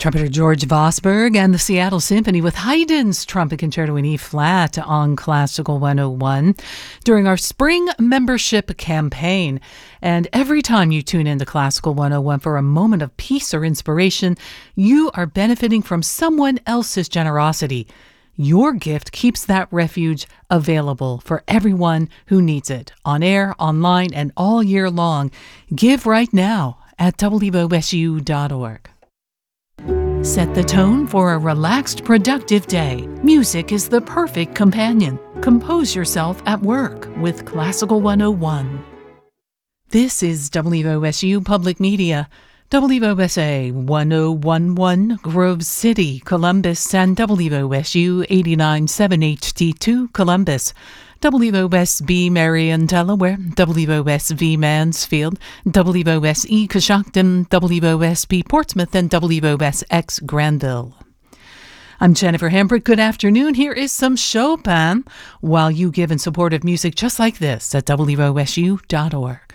Trumpeter George Vosberg and the Seattle Symphony with Haydn's Trumpet Concerto in E-flat on Classical 101 during our spring membership campaign. And every time you tune into Classical 101 for a moment of peace or inspiration, you are benefiting from someone else's generosity. Your gift keeps that refuge available for everyone who needs it, on air, online, and all year long. Give right now at WOSU.org. Set the tone for a relaxed, productive day. Music is the perfect companion. Compose yourself at work with Classical 101. This is WOSU Public Media. WOSA 1011 Grove City, Columbus, and WOSU 89.7 HD2 Columbus. WOSB Marion, Delaware, WOSV Mansfield, WOSE Coshocton, WOSB Portsmouth, and WOSX Granville. I'm Jennifer Hambrick. Good afternoon. Here is some Chopin while you give in support of music just like this at WOSU.org.